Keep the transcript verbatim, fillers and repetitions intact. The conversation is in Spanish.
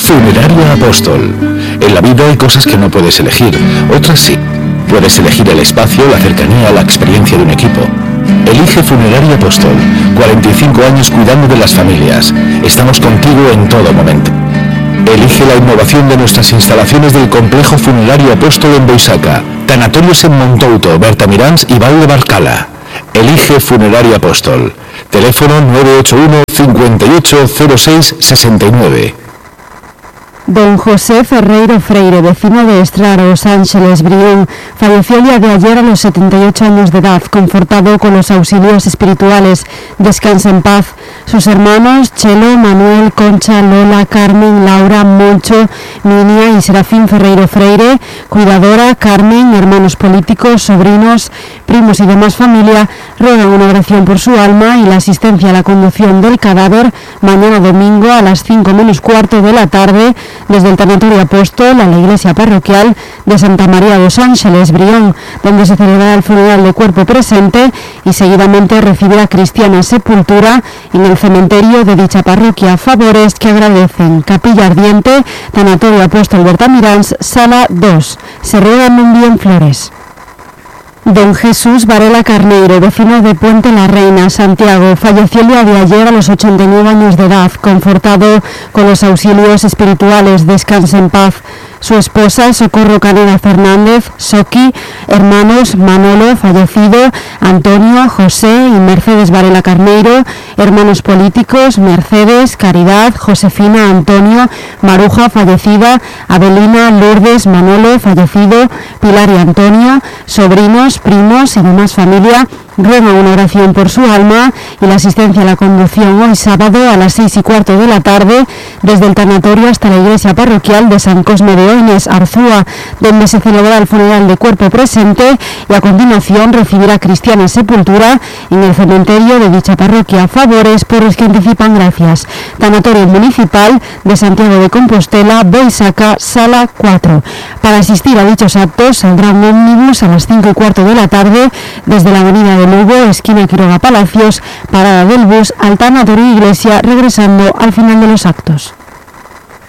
Funeraria Apóstol. En la vida hay cosas que no puedes elegir, otras sí. Puedes elegir el espacio, la cercanía, la experiencia de un equipo. Elige Funeraria Apóstol. cuarenta y cinco años cuidando de las familias. Estamos contigo en todo momento. Elige la innovación de nuestras instalaciones del complejo Funerario Apóstol en Boisaca. Tanatorios en Montouto, Bertamiráns y Val de Barcala. Elige Funeraria Apóstol. Teléfono nueve ocho uno, cincuenta y ocho, cero seis, sesenta y nueve. Don José Ferreiro Freire, vecino de Estraro, Los Ángeles, Brión, falleció el día de ayer a los setenta y ocho años de edad, confortado con los auxilios espirituales. Descansa en paz. Sus hermanos, Chelo, Manuel, Concha, Lola, Carmen, Laura, Moncho, Minia y Serafín Ferreiro Freire, cuidadora, Carmen, hermanos políticos, sobrinos, primos y demás familia, ruegan una oración por su alma y la asistencia a la conducción del cadáver mañana domingo a las cinco menos cuarto de la tarde, desde el Tanatorio Apóstol a la iglesia parroquial de Santa María de Los Ángeles, Brión, donde se celebrará el funeral de cuerpo presente y seguidamente recibirá cristiana sepultura en el cementerio de dicha parroquia. Favores que agradecen. Capilla Ardiente, Tanatorio Apóstol Bertamiráns, Sala dos. Se ruegan un bien flores. Don Jesús Varela Carneiro, vecino de Puente la Reina, Santiago, falleció el día de ayer a los ochenta y nueve años de edad, confortado con los auxilios espirituales. Descanse en paz. Su esposa, Socorro Caneda Fernández, Soqui, hermanos Manolo, fallecido, Antonio, José y Mercedes Varela Carneiro, hermanos políticos, Mercedes, Caridad, Josefina, Antonio, Maruja, fallecida, Abelina, Lourdes, Manolo, fallecido, Pilar y Antonio, sobrinos, primos y demás familia, ruega una oración por su alma y la asistencia a la conducción hoy sábado a las seis y cuarto de la tarde desde el tanatorio hasta la iglesia parroquial de San Cosme de Oines, Arzúa, donde se celebrará el funeral de cuerpo presente y a continuación recibirá cristiana sepultura en el cementerio de dicha parroquia. Favores por los que anticipan gracias. Tanatorio Municipal de Santiago de Compostela, Boisaca, Sala cuatro. Para asistir a dichos actos saldrá un ómnibus a las cinco y cuarto de la tarde desde la avenida de Lugo, esquina Quiroga Palacios, parada del bus al Tanatorio Iglesia, regresando al final de los actos.